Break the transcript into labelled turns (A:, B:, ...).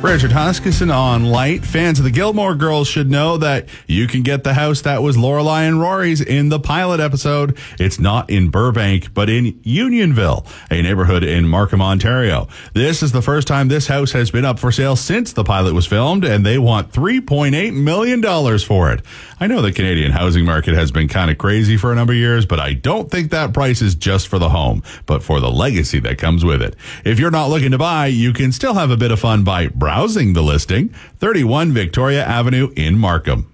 A: Richard Huskisson on Light. Fans of the Gilmore Girls should know that you can get the house that was Lorelai and Rory's in the pilot episode. It's not in Burbank, but in Unionville, a neighborhood in Markham, Ontario. This is the first time this house has been up for sale since the pilot was filmed, and they want $3.8 million for it. I know the Canadian housing market has been kind of crazy for a number of years, but I don't think that price is just for the home, but for the legacy that comes with it. If you're not looking to buy, you can still have a bit of fun by browsing the listing. 31 Victoria Avenue in Markham.